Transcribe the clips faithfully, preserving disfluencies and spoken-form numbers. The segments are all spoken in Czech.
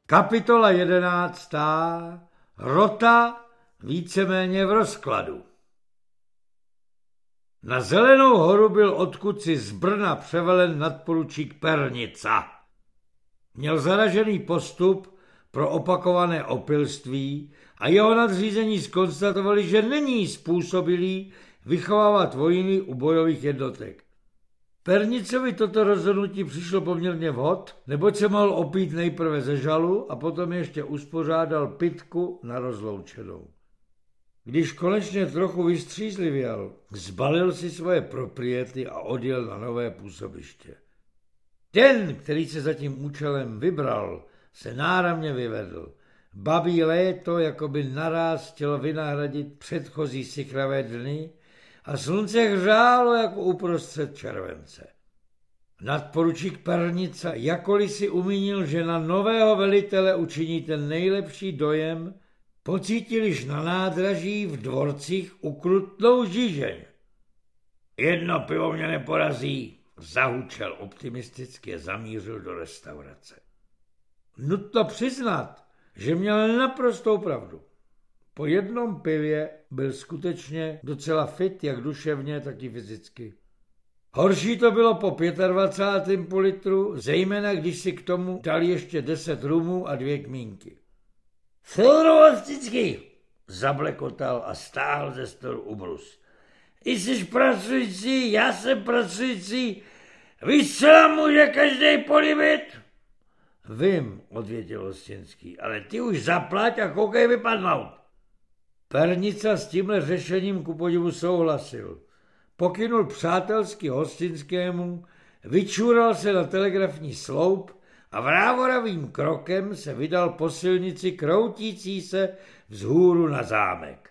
Kapitola jedenáctá. Rota víceméně v rozkladu. Na Zelenou horu byl odkud si z Brna převelen nadporučík Pernica. Měl zaražený postup pro opakované opilství a jeho nadřízení zkonstatovali, že není způsobilý vychovávat vojíny u bojových jednotek. Pernicovi toto rozhodnutí přišlo poměrně vhod, neboť se mohl opít nejprve ze žalu a potom ještě uspořádal pitku na rozloučenou. Když konečně trochu vystřízlivěl, zbalil si svoje propriety a odjel na nové působiště. Ten, který se za tím účelem vybral, se náramně vyvedl. Babí léto jakoby naráz chtělo vynahradit předchozí sychravé dny a slunce hřálo jako uprostřed července. Nadporučík Pernica jakoliv si umínil, že na nového velitele učiní ten nejlepší dojem, pocítil již na nádraží v dvorcích ukrutnou žížeň. Jedno pivo mě neporazí, zahučel optimisticky a zamířil do restaurace. Nutno přiznat, že měl naprostou pravdu. Po jednom pivě byl skutečně docela fit, jak duševně, tak i fyzicky. Horší to bylo po dvacátém pátém půl litru, zejména když si k tomu dal ještě deset rumů a dvě kmínky. Filrovostický, zablekotal a stáhl ze stolu ubrus. Jsi pracující, já jsem pracující, víš, co nám může každej políbit? Vím, odvětil Hostinský, ale ty už zaplať a koukej vypadnout. Pernica s tímhle řešením ku podivu souhlasil. Pokynul přátelsky Hostinskému, vyčůral se na telegrafní sloup a vrávoravým krokem se vydal po silnici kroutící se vzhůru na zámek.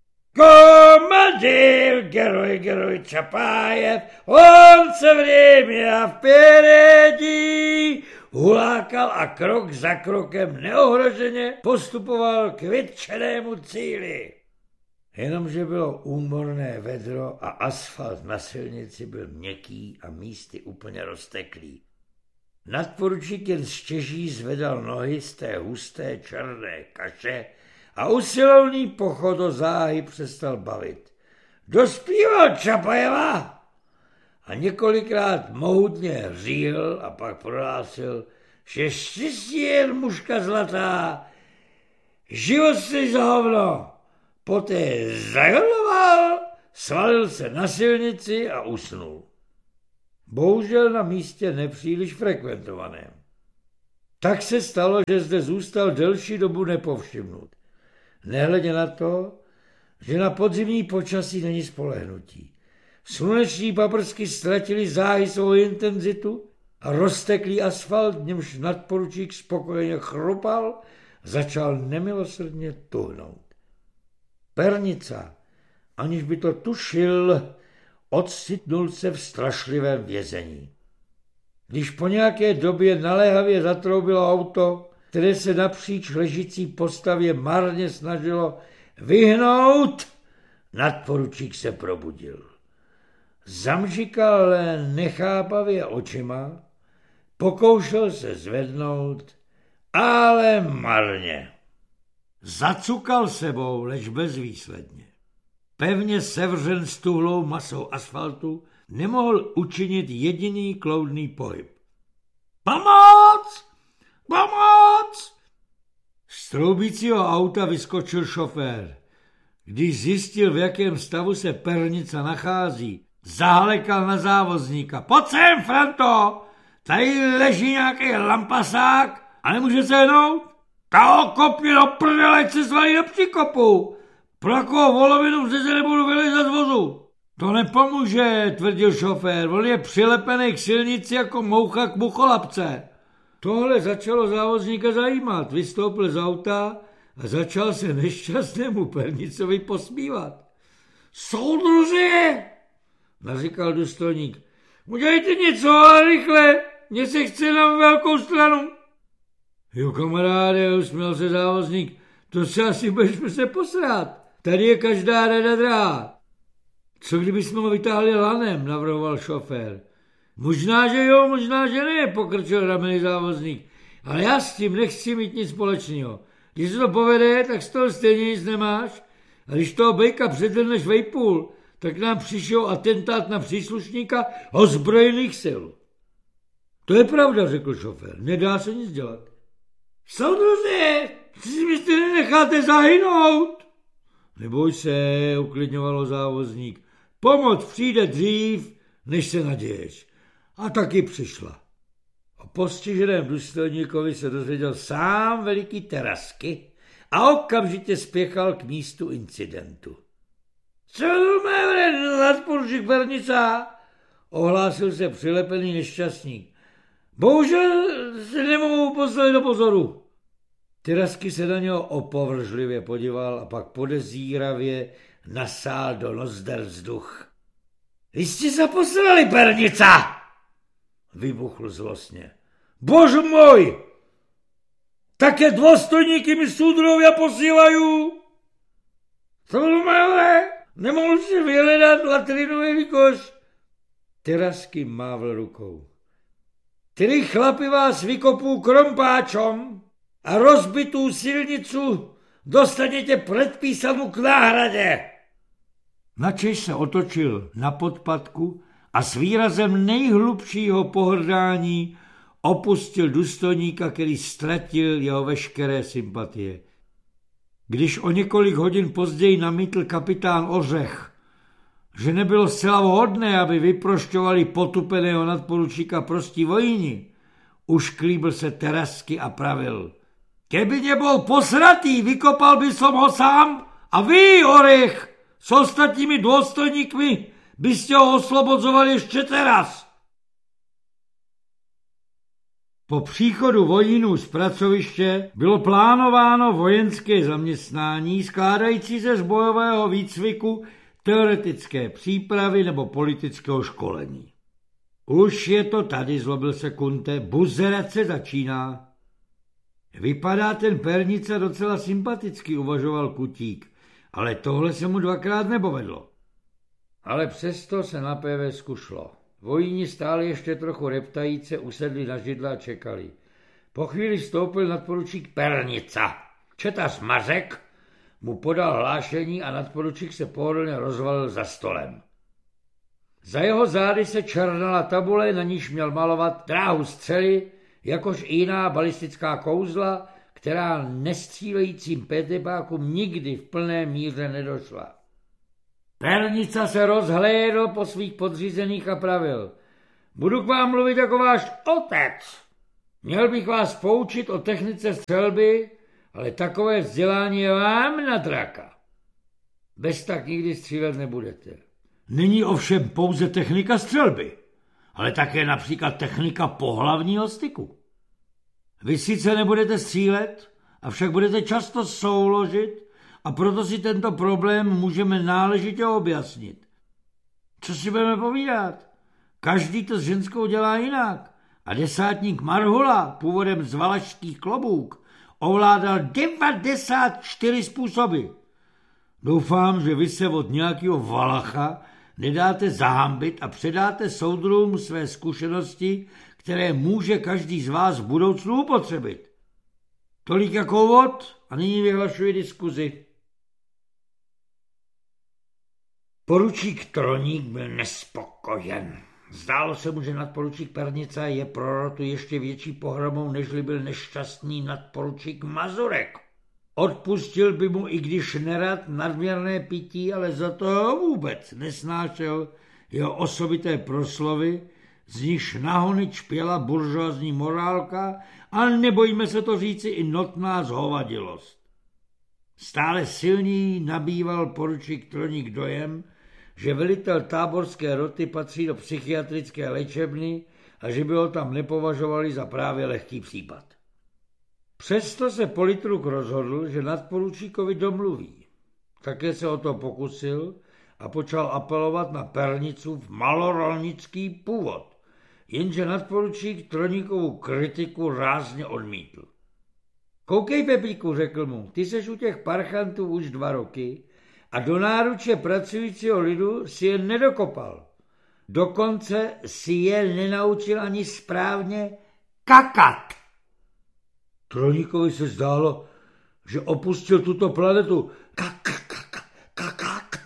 Komandýr, geroj, geroj Čapájev, on se vríme a vpěredí, hulákal a krok za krokem neohroženě postupoval k vytčenému cíli. Jenomže bylo úmorné vedro a asfalt na silnici byl měkký a místy úplně rozteklý. Nadporučík jen stěží zvedal nohy z té husté černé kaše a usilovný pochod o záhy přestal bavit. Dospíval Čapajeva a několikrát mohutně říhl a pak prohlásil, že štěstí je jen mužka zlatá, život si za hovno. Poté zajoloval, svalil se na silnici a usnul. Bohužel na místě nepříliš frekventovaném. Tak se stalo, že zde zůstal delší dobu nepovšimnut. Nehledě na to, že na podzimní počasí není spolehnutí. Sluneční paprsky ztratili záhy svou intenzitu a rozteklý asfalt, v němž nadporučík spokojeně chrupal, začal nemilosrdně tuhnout. Pernica, aniž by to tušil, ocitnul se v strašlivém vězení. Když po nějaké době naléhavě zatroubilo auto, které se napříč ležící postavě marně snažilo vyhnout, nadporučík se probudil. Zamžikal nechápavě očima, pokoušel se zvednout, ale marně. Zacukal sebou, leč bezvýsledně. Pevně sevřen stuhlou masou asfaltu, nemohl učinit jediný kloudný pohyb. Pomoc! Pomoc! Z troubícího auta vyskočil šofér. Když zjistil, v jakém stavu se Pernica nachází, zahalekal na závozníka. Pojď sem, Franto! Tady leží nějaký lampasák a nemůže se hnout? Ta okopně do prdele, ať se zvalí do příkopu. Pro jakou volovinu se nebudu vylezat z vozu. To nepomůže, tvrdil šofér, on je přilepený k silnici jako moucha k mucholapce. Tohle začalo závozníka zajímat, vystoupil z auta a začal se nešťastnému Pernicovi posmívat. Soudruzi, naříkal důstojník, udělejte něco, ale rychle, mně se chce na velkou stranu. Jo, kamaráde, usměl se závozník, to se asi budeš se posrát. Tady je každá rada drahá. Co kdybychom ho vytáhli lanem, navrhoval šofér. Možná, že jo, možná, že ne, pokrčil rameny závozník. ale já s tím nechci mít nic společného. Když se to povede, tak z toho stejně nic nemáš. A když toho bejka předvedneš vejpůl, tak nám přišel atentát na příslušníka ozbrojených sil. To je pravda, řekl šofér, nedá se nic dělat. Soudruzi, si myslíte, nenecháte zahynout? Neboj se, uklidňovalo závozník. Pomoc přijde dřív, než se naděješ. A taky přišla. O postiženém důstojníkovi se dozvěděl sám veliký Terasky a okamžitě spěchal k místu incidentu. Co máme, nadporučík Pernica? Ohlásil se přilepený nešťastník. Bohužel se nemohu postavit do pozoru. Terasky se na něho opovržlivě podíval a pak podezíravě nasál do nozder vzduch. Vy jste se poslali, Pernica! Vybuchl zlostně. Bože můj! Také dôstojníky mi súdrovia posílají. Soudrumajovi, nemohl si vyhledat latrinový výkoš. Terasky mávl rukou. Tři chlapi vás vykopou krompáčom a rozbitou silnicu dostanete předpísanou k náhradě. Načež se otočil na podpatku a s výrazem nejhlubšího pohrdání opustil důstojníka, který ztratil jeho veškeré sympatie. Když o několik hodin později namítl kapitán Ořech, že nebylo zcela vhodné, aby vyprošťovali potupeného nadporučíka prostí vojni, ušklíbil se Terasky a pravil. Keby nebol posratý, vykopal by som ho sám a vy, Orech, s ostatními dôstojníkmi byste ho oslobodzovali ještě teraz. Po příchodu vojínů z pracoviště bylo plánováno vojenské zaměstnání skládající se z bojového výcviku, teoretické přípravy nebo politického školení. Už je to tady, zlobil se Kunte, buzerat se začíná. Vypadá ten Pernica docela sympaticky, uvažoval Kutík, ale tohle se mu dvakrát nepovedlo. Ale přesto se na pé vé šlo. Vojíni stále ještě trochu reptajíce usedli na židla a čekali. Po chvíli vstoupil nadporučík Pernica. Četař Mařek mu podal hlášení a nadporučík se pohodlně rozvalil za stolem. Za jeho zády se černala tabule, na níž měl malovat dráhu střely, jakož i jiná balistická kouzla, která nestřílejícím pétepákům nikdy v plné míře nedošla. Pernica se rozhlédl po svých podřízených a pravil. Budu k vám mluvit jako váš otec. Měl bych vás poučit o technice střelby, ale takové vzdělání je vám na draka. Bez tak nikdy střílet nebudete. Není ovšem pouze technika střelby, ale také například technika pohlavního styku. Vy sice nebudete střílet, avšak budete často souložit a proto si tento problém můžeme náležitě objasnit. Co si budeme povídat? Každý to s ženskou dělá jinak. A desátník Marhula, původem z Valašských Klobouk, ovládal devadesát čtyři způsoby. Doufám, že vy se od nějakého Valacha nedáte zahambit a předáte soudruhům své zkušenosti, které může každý z vás v budoucnu upotřebit. Tolik jako úvod a nyní vyhlašuji diskuzi. Poručík Troník byl nespokojen. Zdálo se mu, že nadporučík Pernica je pro rotu ještě větší pohromou, nežli byl nešťastný nadporučík Mazurek. Odpustil by mu, i když nerad, nadměrné pití, ale za to vůbec nesnášel jeho osobité proslovy, z nichž nahony čpěla buržoazní morálka, ale nebojíme se to říci i notná zhovadilost. Stále silněji nabýval poručík Troník dojem, že velitel táborské roty patří do psychiatrické léčebny a že by ho tam nepovažovali za právě lehký případ. Přesto se politruk rozhodl, že nadporučíkovi domluví. Také se o to pokusil a počal apelovat na Pernicův malorolnický původ, jenže nadporučík Troníkovu kritiku rázně odmítl. Koukej, Pepíku, řekl mu, ty seš u těch parchantů už dva roky a do náruče pracujícího lidu si je nedokopal. Dokonce si je nenaučil ani správně kakat. Troníkovi se zdálo, že opustil tuto planetu. Kak, kak, kakak.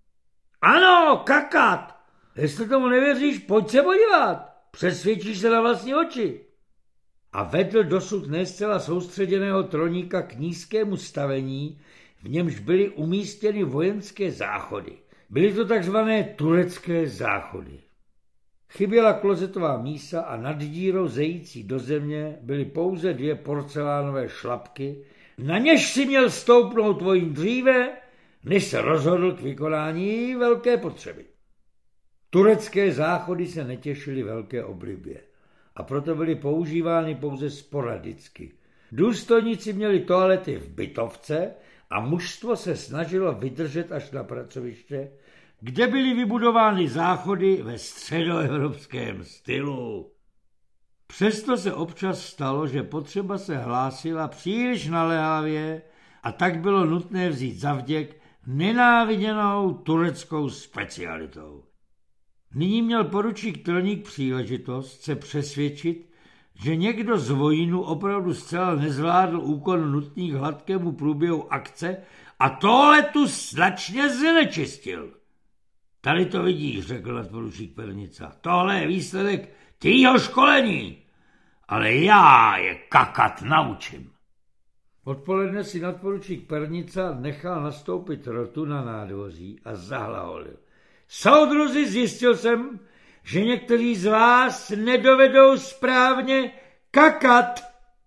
Ano, kakat. Jestli tomu nevěříš, pojď se podívat. Přesvědčíš se na vlastní oči. A vedl dosud nescela soustředěného troníka k nízkému stavení, v němž byly umístěny vojenské záchody. Byly to takzvané turecké záchody. Chyběla klozetová mísa a nad dírou zející do země byly pouze dvě porcelánové šlapky, na něž si měl stoupnout tvojím dříve, než se rozhodl k vykonání velké potřeby. Turecké záchody se netěšily velké oblibě a proto byly používány pouze sporadicky. Důstojníci měli toalety v bytovce a mužstvo se snažilo vydržet až na pracoviště, kde byly vybudovány záchody ve středoevropském stylu. Přesto se občas stalo, že potřeba se hlásila příliš naléhavě a tak bylo nutné vzít za vděk nenáviděnou tureckou specialitou. Nyní měl poručík Troník příležitost se přesvědčit, že někdo z vojínu opravdu zcela nezvládl úkon nutný k hladkému průběhu akce a toaletu značně znečistil. Tady to vidíš, řekl nadporučík Pernica. Tohle je výsledek tvýho školení, ale já je kakat naučím. Odpoledne si nadporučík Pernica nechal nastoupit rotu na nádvoří a zahlaholil. Soudruzi, zjistil jsem, že někteří z vás nedovedou správně kakat.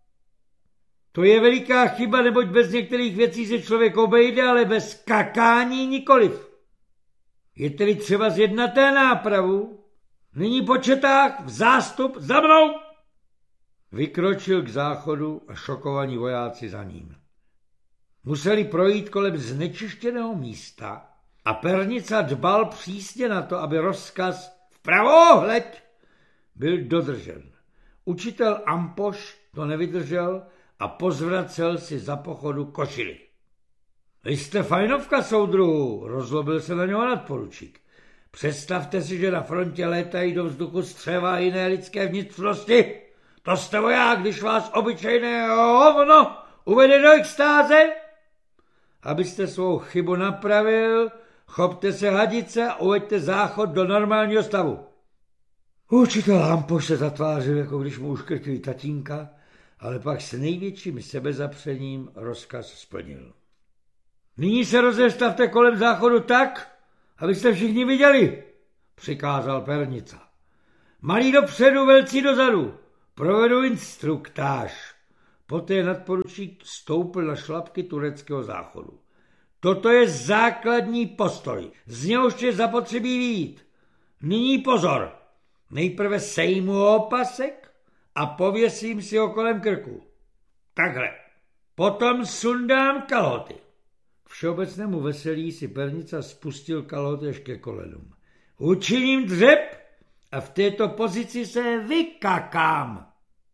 To je veliká chyba, neboť bez některých věcí se člověk obejde, ale bez kakání nikoliv. Je tedy třeba zjednat té nápravu. Nyní po četách v zástup za mnou. Vykročil k záchodu a šokovaní vojáci za ním. Museli projít kolem znečištěného místa a Pernica dbal přísně na to, aby rozkaz vpravo hleď byl dodržen. Učitel Ampoš to nevydržel a pozvracel si za pochodu košili. Vy jste fajnovka, soudruhu, rozlobil se na něho nadporučík. Představte si, že na frontě létají do vzduchu střeva a jiné lidské vnitřnosti. To jste voják, když vás obyčejné hovno uvede do extáze. Abyste svou chybu napravil, chopte se hadice a uveďte záchod do normálního stavu. Učitel Ampoš se zatvářil, jako když mu uškrtili tatínka, ale pak s největším sebezapřením rozkaz splnil. Nyní se rozestavte kolem záchodu tak, abyste všichni viděli, přikázal Pernica. Malí dopředu, velcí dozadu, provedu instruktáž. Poté nadporučík stoupil na šlapky tureckého záchodu. Toto je základní postoj, z něhož je zapotřebí vyjít. Nyní pozor, nejprve sejmu opasek a pověsím si ho kolem krku. Takhle. Potom sundám kalhoty. K všeobecnému veselí si Pernica spustil kalhoty až ke kolenům. Učiním dřep a v této pozici se vykakám.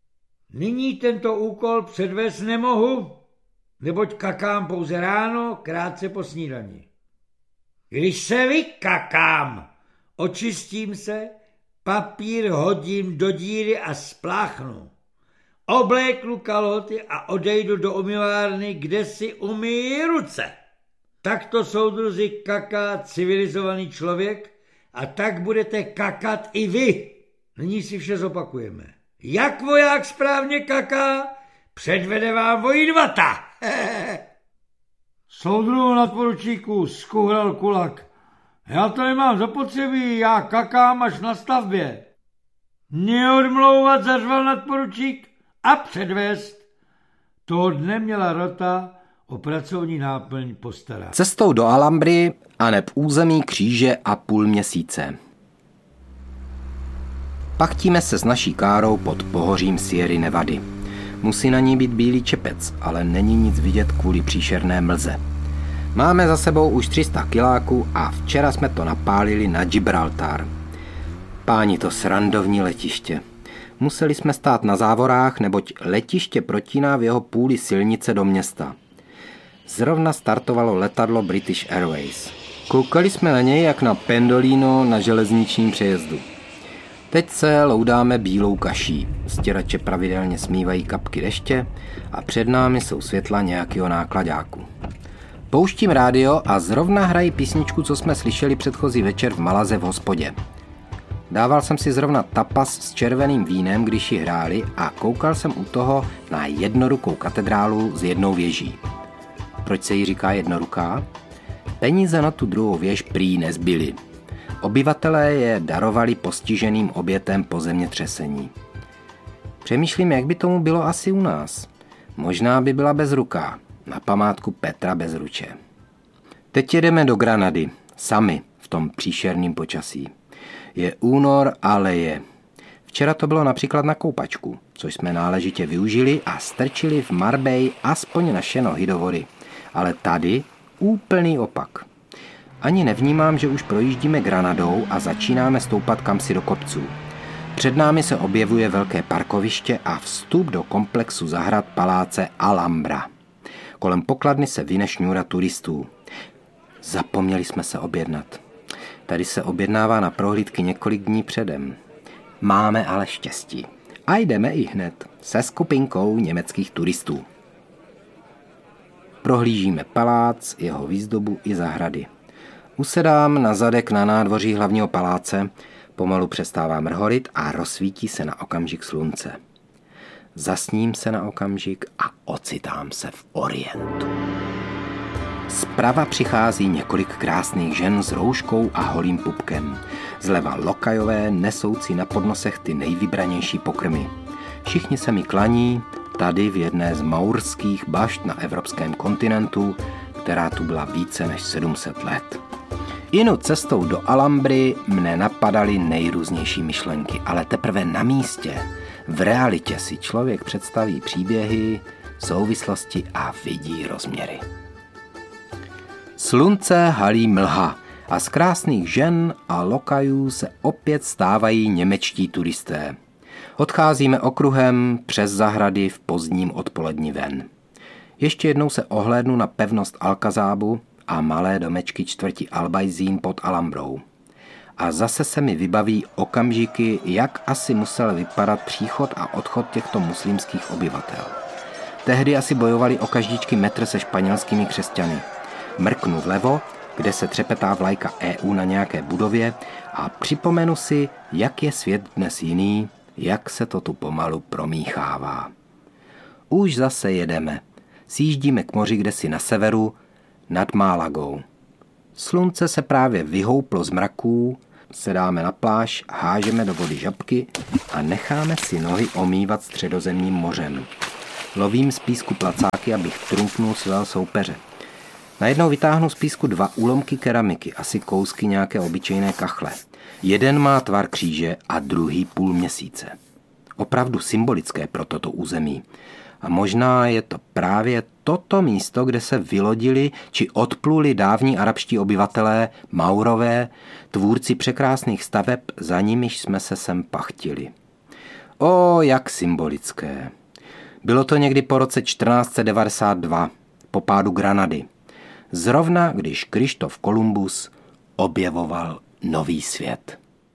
Nyní tento úkol předvést nemohu, neboť kakám pouze ráno, krátce po snídani. Když se vykakám, očistím se, papír hodím do díry a spláchnu. Obléknu kalhoty a odejdu do umyvárny, kde si umyji ruce. Takto, soudruzi, kaká civilizovaný člověk a tak budete kakat i vy. Nyní si vše zopakujeme. Jak voják správně kaká, předvede vám vojín vata. Soudruhu nadporučíku, skuhral kulak. Já to nemám zapotřebí, já kakám až na stavbě. Neodmlouvat, zařval nadporučík, a předvést. Toho dne měla rota o pracovní náplň postarat. Cestou do Alhambry a neb území kříže a půl měsíce. Pachtíme se s naší károu pod pohořím Sierry Nevady. Musí na ní být bílý čepec, ale není nic vidět kvůli příšerné mlze. Máme za sebou už tři sta kiláků a včera jsme to napálili na Gibraltar. Páni, to srandovní letiště. Museli jsme stát na závorách, neboť letiště protíná v jeho půli silnice do města. Zrovna startovalo letadlo British Airways. Koukali jsme na něj jak na pendolino na železničním přejezdu. Teď se loudáme bílou kaší. Stěrače pravidelně smívají kapky deště a před námi jsou světla nějakého nákladáku. Pouštím rádio a zrovna hrají písničku, co jsme slyšeli předchozí večer v Malaze v hospodě. Dával jsem si zrovna tapas s červeným vínem, když ji hráli, a koukal jsem u toho na jednorukou katedrálu s jednou věží. Proč se jí říká jednoruká? Peníze na tu druhou věž prý nezbyly. Obyvatelé je darovali postiženým obětem po zemětřesení. Přemýšlím, jak by tomu bylo asi u nás. Možná by byla bezruká, na památku Petra Bezruče. Teď jedeme do Granady, sami v tom příšerným počasí. Je únor a leje. Včera to bylo například na koupačku, což jsme náležitě využili a strčili v Marbej aspoň naše nohy do vody. Ale tady úplný opak. Ani nevnímám, že už projíždíme Granadou a začínáme stoupat kamsi do kopců. Před námi se objevuje velké parkoviště a vstup do komplexu zahrad paláce Alhambra. Kolem pokladny se vyne šňůra turistů. Zapomněli jsme se objednat. Tady se objednává na prohlídky několik dní předem. Máme ale štěstí. A jdeme i hned se skupinkou německých turistů. Prohlížíme palác, jeho výzdobu i zahrady. Usedám na zadek na nádvoří hlavního paláce, pomalu přestává mrholit a rozsvítí se na okamžik slunce. Zasním se na okamžik a ocitám se v Orientu. Zprava přichází několik krásných žen s rouškou a holým pupkem. Zleva lokajové nesoucí na podnosech ty nejvybranější pokrmy. Všichni se mi klaní, tady v jedné z maurských bašt na evropském kontinentu, která tu byla více než sedm set let. Inu cestou do Alhambry mne napadaly nejrůznější myšlenky, ale teprve na místě, v realitě si člověk představí příběhy, souvislosti a vidí rozměry. Slunce halí mlha a z krásných žen a lokajů se opět stávají němečtí turisté. Odcházíme okruhem přes zahrady v pozdním odpoledni ven. Ještě jednou se ohlédnu na pevnost Alkazábu a malé domečky čtvrti Albajzín pod Alhambrou. A zase se mi vybaví okamžiky, jak asi musel vypadat příchod a odchod těchto muslimských obyvatel. Tehdy asi bojovali o každičky metr se španělskými křesťany. Mrknu vlevo, kde se třepetá vlajka E U na nějaké budově, a připomenu si, jak je svět dnes jiný, jak se to tu pomalu promíchává. Už zase jedeme. Sjíždíme k moři kdesi na severu, nad Málagou. Slunce se právě vyhouplo z mraků, sedáme na pláž, hážeme do vody žabky a necháme si nohy omývat Středozemním mořem. Lovím z písku placáky, abych trumfnul svého soupeře. Najednou vytáhnu z písku dva úlomky keramiky, asi kousky nějaké obyčejné kachle. Jeden má tvar kříže a druhý půl měsíce. Opravdu symbolické pro toto území. A možná je to právě toto místo, kde se vylodili či odpluli dávní arabští obyvatelé, Maurové, tvůrci překrásných staveb, za nimiž jsme se sem pachtili. O, jak symbolické. Bylo to někdy po roce čtrnáct set devadesát dva, po pádu Granady. Zrovna když Kryštof Kolumbus objevoval nový svět.